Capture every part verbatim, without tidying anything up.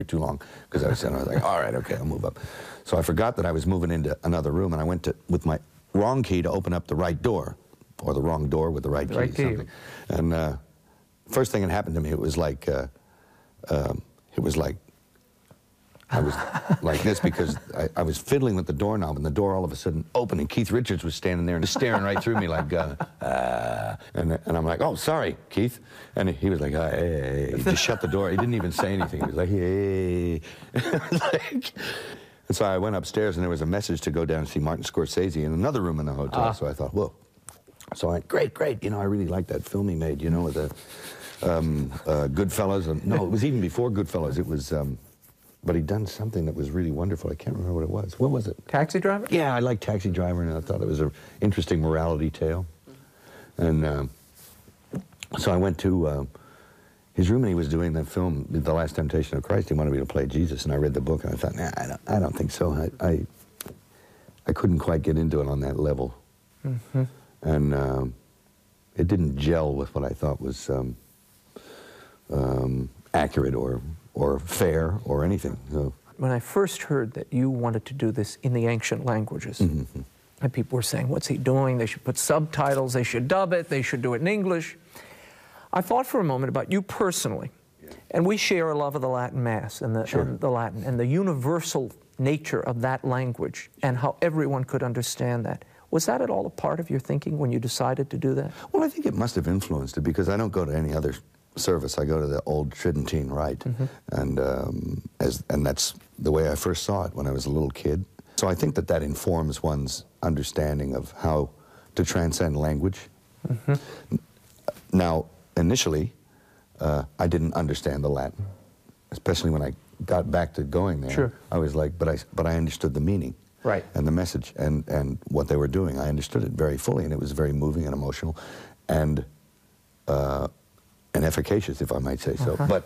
too long because I was sitting, I was like, all right, okay, I'll move up. So I forgot that I was moving into another room, and I went to with my wrong key to open up the right door, or the wrong door with the right the key. Right key. Something. And uh, first thing that happened to me, it was like, uh, um, it was like, I was like this because I, I was fiddling with the doorknob, and the door all of a sudden opened, and Keith Richards was standing there and staring right through me like, uh, uh, and, and I'm like, oh, sorry, Keith. And he was like, hey, he just shut the door. He didn't even say anything. He was like, hey. like, and so I went upstairs, and there was a message to go down and see Martin Scorsese in another room in the hotel. Uh. So I thought, whoa. So I went, great, great. You know, I really like that film he made, you know, with the um, uh, Goodfellas. And, no, it was even before Goodfellas. It was... Um, But he'd done something that was really wonderful. I can't remember what it was. What was it? Taxi Driver? Yeah, I liked Taxi Driver, and I thought it was an interesting morality tale. And um, so I went to uh, his room, and he was doing that film, The Last Temptation of Christ. He wanted me to play Jesus, and I read the book, and I thought, nah, I don't, I don't think so. I, I, I couldn't quite get into it on that level. Mm-hmm. And um, it didn't gel with what I thought was um, um, accurate or... or fair, or anything. So. When I first heard that you wanted to do this in the ancient languages, mm-hmm. and people were saying, what's he doing? They should put subtitles, they should dub it, they should do it in English. I thought for a moment about you personally, yeah. and we share a love of the Latin Mass and the, sure. and the Latin, and the universal nature of that language, and how everyone could understand that. Was that at all a part of your thinking when you decided to do that? Well, I think it must have influenced it, because I don't go to any other service. I go to the old Tridentine Rite, mm-hmm. and um, as and that's the way I first saw it when I was a little kid. So I think that that informs one's understanding of how to transcend language. Mm-hmm. Now, initially, uh, I didn't understand the Latin, especially when I got back to going there. Sure. I was like, but I but I understood the meaning, right, and the message, and and what they were doing. I understood it very fully, and it was very moving and emotional, and. Uh, and efficacious, if I might say so. Uh-huh. But,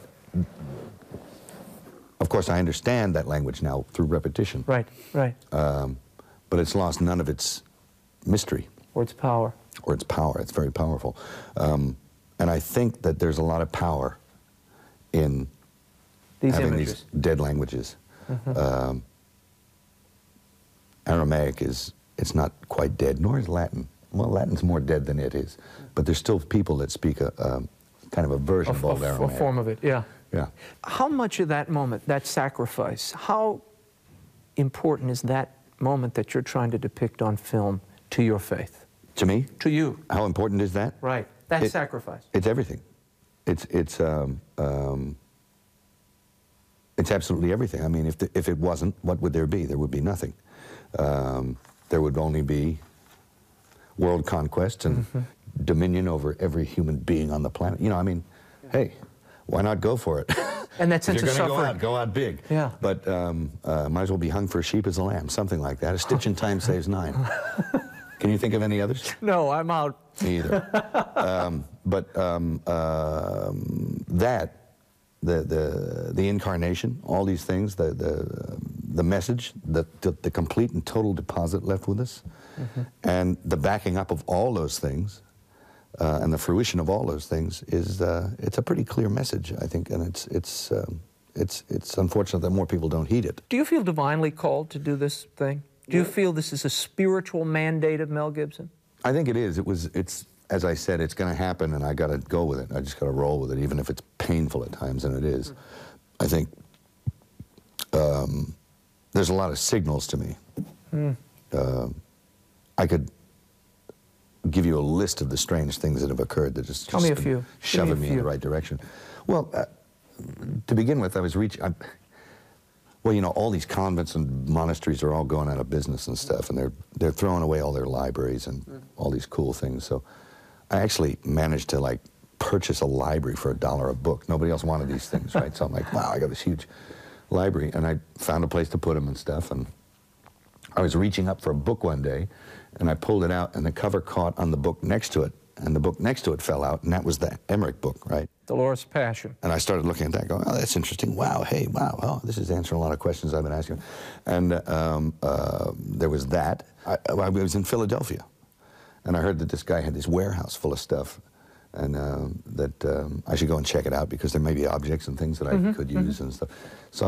of course, I understand that language now through repetition. Right, right. Um, but it's lost none of its mystery. Or its power. Or its power. It's very powerful. Um, and I think that there's a lot of power in these having images. these dead languages. Mm-hmm. um, Aramaic is, it's not quite dead, nor is Latin. Well, Latin's more dead than it is. But there's still people that speak a... a kind of a version a, of old a, Aramaic. A form of it, yeah. Yeah. How much of that moment, that sacrifice, how important is that moment that you're trying to depict on film to your faith? To me? To you. How important is that? Right. That it, sacrifice. It's everything. It's it's um, um, it's absolutely everything. I mean, if the, if it wasn't, what would there be? There would be nothing. Um, there would only be world conquest and mm-hmm. dominion over every human being on the planet. You know, I mean, yeah. hey, why not go for it? And that sense of suffering. Go out, go out big. Yeah. But um, uh, might as well be hung for a sheep as a lamb, something like that. A stitch in time saves nine. Can you think of any others? No, I'm out. Me either. um, but um, uh, that, the, the, the incarnation, all these things, the, the, the message, the, the, the complete and total deposit left with us, mm-hmm. and the backing up of all those things, uh, and the fruition of all those things is, uh, it's a pretty clear message, I think, and it's, it's, um, it's, it's unfortunate that more people don't heed it. Do you feel divinely called to do this thing? Do you feel this is a spiritual mandate of Mel Gibson? I think it is. It was, it's, as I said, it's going to happen, and I got to go with it. I just got to roll with it, even if it's painful at times, and it is. Mm. I think um, there's a lot of signals to me. Mm. Uh, I could give you a list of the strange things that have occurred that just, Tell just me a few. shoving me, me in the right direction. Well, uh, to begin with, I was reaching... I, well, you know, all these convents and monasteries are all going out of business and stuff, and they're they're throwing away all their libraries and mm. all these cool things. So I actually managed to, like, purchase a library for a dollar a book. Nobody else wanted these things, right? So I'm like, wow, I got this huge library, and I found a place to put them and stuff, and I was reaching up for a book one day, and I pulled it out, and the cover caught on the book next to it, and the book next to it fell out, and that was the Emmerich book, right? Dolores Passion. And I started looking at that going, oh, that's interesting. Wow, hey, wow, oh, this is answering a lot of questions I've been asking. And um, uh, there was that. I, I was in Philadelphia, and I heard that this guy had this warehouse full of stuff, and uh, that um, I should go and check it out because there may be objects and things that I mm-hmm, could use mm-hmm. and stuff. So